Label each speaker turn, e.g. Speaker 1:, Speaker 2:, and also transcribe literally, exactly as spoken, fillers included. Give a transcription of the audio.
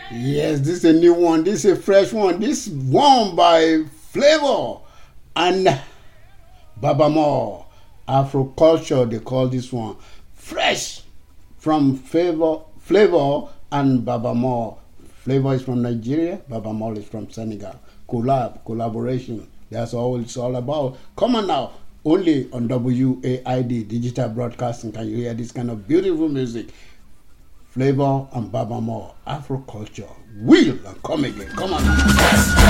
Speaker 1: Yes, this is a new one. This is a fresh one. This one by Flavor and Babamore. Afro culture, they call this one. Fresh from Flavor, Flavor and Babamore. Flavor is from Nigeria, Babamore is from Senegal. Collab, collaboration. That's all it's all about. Come on now. Only on W A I D, Digital Broadcasting, can you hear this kind of beautiful music. Flavor and Babamore, Afro culture. Will and come again. Come on now.